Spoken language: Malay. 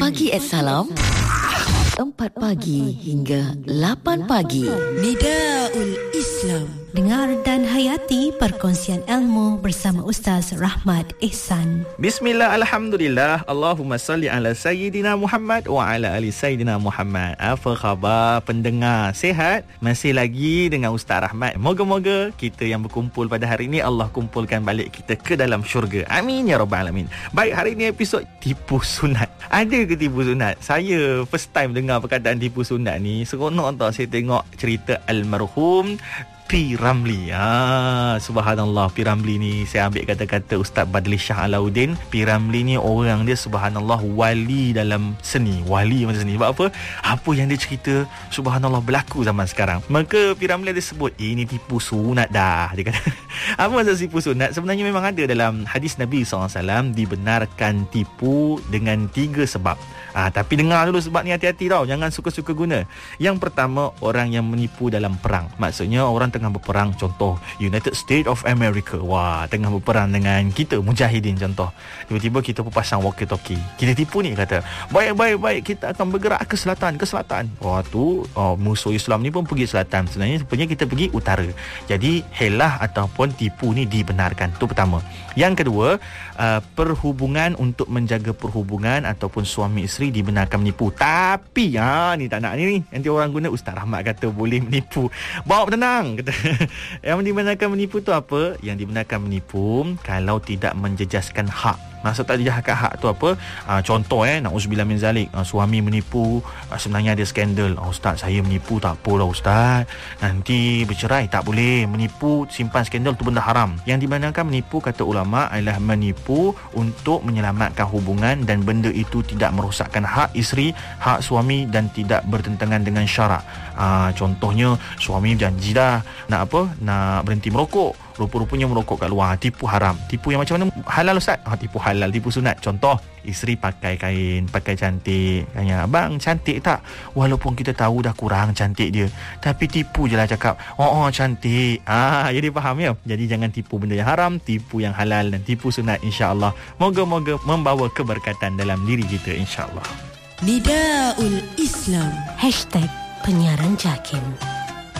Pagi Salam 4 pagi hingga 8 pagi. Nidaul Islam. Dengar dan hayati perkongsian ilmu bersama Ustaz Rahmat Ihsan. Bismillah, alhamdulillah. Allahumma salli ala Sayyidina Muhammad wa ala ali Sayyidina Muhammad. Apa khabar pendengar? Sihat? Masih lagi dengan Ustaz Rahmat. Moga-moga kita yang berkumpul pada hari ini, Allah kumpulkan balik kita ke dalam syurga. Amin ya rabbal alamin. Baik, hari ini episod tipu sunat. Ada ke tipu sunat? Saya first time dengar perkataan tipu sunat ni. Seronok tau saya tengok cerita almarhum P. Ramlee. Subhanallah, P. Ramlee ni saya ambil kata-kata Ustaz Badli Shah Alauddin. P. Ramlee ni orang dia subhanallah wali dalam seni. Wali macam seni. Sebab apa? Apa yang dia cerita subhanallah berlaku zaman sekarang. Maka P. Ramlee dia sebut, ini tipu sunat dah. Dia kata, apa maksud tipu sunat? Sebenarnya memang ada dalam hadis Nabi SAW, dibenarkan tipu dengan 3 sebab. Tapi dengar dulu sebab ni, hati-hati tau. Jangan suka-suka guna. Yang pertama, orang yang menipu dalam perang. Maksudnya orang tengah berperang, contoh United States of America. Wah, tengah berperang dengan kita mujahidin contoh. Tiba-tiba kita pasang walkie-talkie. Kita tipu ni, kata, baik, kita akan bergerak ke selatan. Wah tu musuh Islam ni pun pergi selatan. Sebenarnya kita pergi utara. Jadi helah ataupun tipu ni dibenarkan. Itu pertama. Yang kedua, perhubungan, untuk menjaga perhubungan ataupun suami isteri dibenarkan menipu. Tapi ni tak nak ni. Nanti orang guna Ustaz Rahmat kata boleh menipu. Bawa tenang. Yang dibenarkan menipu tu apa? Yang dibenarkan menipu kalau tidak menjejaskan hak. Maksud tak dijahkan hak tu apa? Contoh na'udzubillah min zalik, suami menipu, sebenarnya ada skandal. Ustaz, saya menipu, tak apalah Ustaz, nanti bercerai. Tak boleh. Menipu, simpan skandal tu benda haram. Yang dibenarkan menipu, kata ulama, adalah menipu untuk menyelamatkan hubungan dan benda itu tidak merosakkan hak isteri, hak suami dan tidak bertentangan dengan syarak. Contohnya suami janji dah nak berhenti merokok, rupa-rupanya merokok kat luar. Tipu haram. Tipu yang macam mana? Halal Ustaz? Tipu halal, tipu sunat. Contoh, isteri pakai kain, pakai cantik. Tanya, abang cantik tak? Walaupun kita tahu dah kurang cantik dia, tapi tipu je lah cakap, cantik. Jadi faham ya? Jadi jangan tipu benda yang haram, tipu yang halal dan tipu sunat, insya-Allah. Moga-moga membawa keberkatan dalam diri kita, insya-Allah. Nidaul Islam. #penyiaran Jakim.